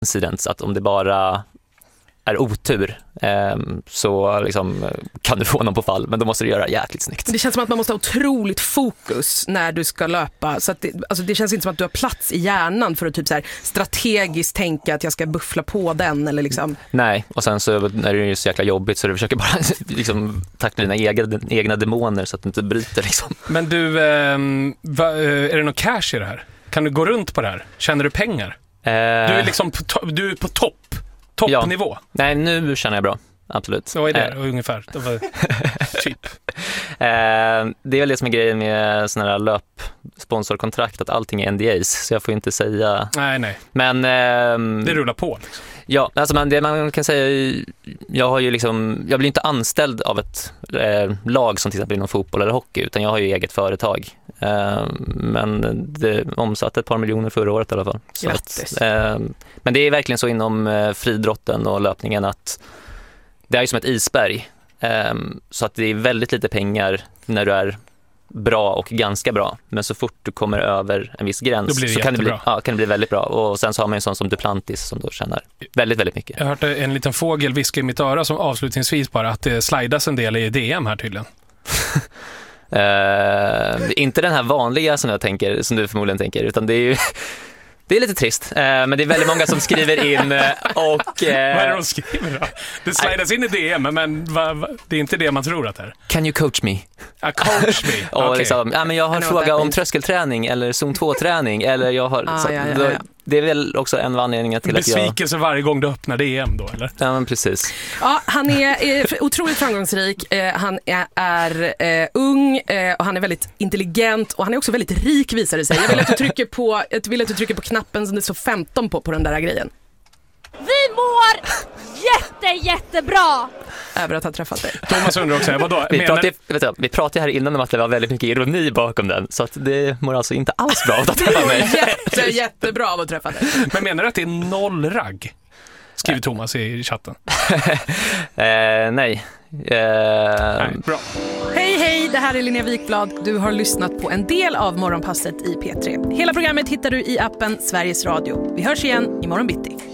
incidents, att om det bara är otur så liksom kan du få honom på fall, men då måste du göra jäkligt snyggt. Det känns som att man måste ha otroligt fokus när du ska löpa, så att det känns inte som att du har plats i hjärnan för att typ så här strategiskt tänka att jag ska buffla på den eller liksom. Nej, och sen så är det ju så jäkla jobbigt så du försöker bara liksom tackla dina egna demoner så att du inte bryter liksom. Men du, är det någon cash i det här? Kan du gå runt på det här? Tjänar du pengar? Du är liksom du är på toppnivå. Ja. Nej, nu känner jag bra. Absolut. Vad är det ungefär? Typ. Det är väl det som är grejen med såna här löpsponsorkontrakt, att allting är NDAs, så jag får inte säga. Nej. Men det rullar på liksom. Ja, alltså det man kan säga, jag blir inte anställd av ett lag som till exempel inom fotboll eller hockey, utan jag har ju eget företag. Men det omsatte ett par miljoner förra året i alla fall. Så men det är verkligen så inom friidrotten och löpningen att det är ju som ett isberg. Så att det är väldigt lite pengar när du är bra och ganska bra, men så fort du kommer över en viss gräns så kan det bli väldigt bra. Och sen så har man en sån som Duplantis som då tjänar väldigt, väldigt mycket. Jag hörde en liten fågel viska i mitt öra som avslutningsvis bara att det slidas en del i DM här tydligen. Inte den här vanliga som du förmodligen tänker, utan det är ju det är lite trist, men det är väldigt många som skriver in och... Vad är det de skriver då? Det slidas in i DM, men det är inte det man tror att det är. Can you coach me? Coach me? Och okay. liksom, men jag har fråga om tröskelträning eller zon 2-träning, eller jag har... Det är väl också en av anledningarna till besvikelse varje gång du öppnar DM då, eller? Ja, men precis. Ja, han är otroligt framgångsrik. Han är ung och han är väldigt intelligent och han är också väldigt rik, visar det sig. Jag vill att du trycker på knappen som det står 15 på den där grejen. Vi mår jättebra. Över att ha träffat dig. Thomas undrar också, vadå? Vi pratade här innan om att det var väldigt mycket ironi bakom den, så att det mår alltså inte alls bra att träffa mig. Jättebra av att träffa dig. Men menar du att det är 0 ragg? Skriver Thomas i chatten. Nej. Bra. Hej, det här är Linnea Wikblad. Du har lyssnat på en del av Morgonpasset i P3. Hela programmet hittar du i appen Sveriges Radio. Vi hörs igen imorgon bitti.